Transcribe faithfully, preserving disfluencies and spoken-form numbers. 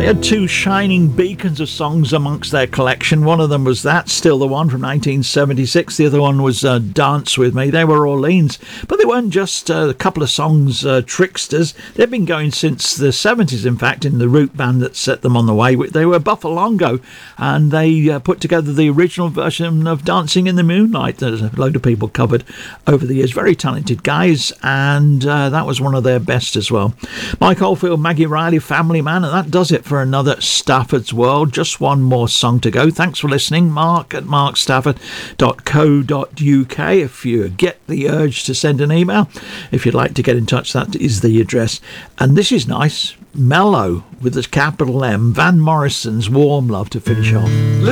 had two shining beacons of songs amongst their collection. One of them was that, Still the One, from nineteen seventy-six. The other one was uh, Dance With Me. They were Orleans, but they weren't just uh, a couple of songs uh, tricksters. They've been going since the seventies, in fact, in the root band that set them on the way. They were Buffalongo, and they uh, put together the original version of Dancing in the Moonlight that a load of people covered over the years. Very talented guys, and uh, that was one of their best as well. Mike Oldfield, Maggie Riley, Family Man, and that does it for another Stafford's World. Just one more song to go. Thanks for listening. Mark at mark stafford dot co dot uk. If you get the urge to send an email, if you'd like to get in touch, that is the address. And this is nice. Mellow with a capital M. Van Morrison's Warm Love to finish off.